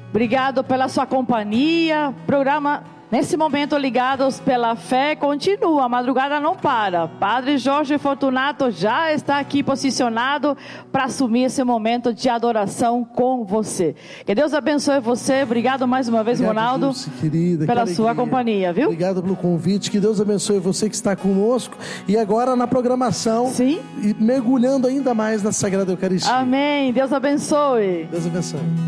Obrigado pela sua companhia. Programa nesse momento Ligados pela Fé continua, a madrugada não para. Padre Jorge Fortunato já está aqui posicionado para assumir esse momento de adoração com você. Que Deus abençoe você. Obrigado mais uma vez, Obrigado, Ronaldo, Dulce, querida, pela sua companhia, viu? Obrigado pelo convite. Que Deus abençoe você que está conosco. E agora na programação, sim, e mergulhando ainda mais na Sagrada Eucaristia. Amém. Deus abençoe. Deus abençoe.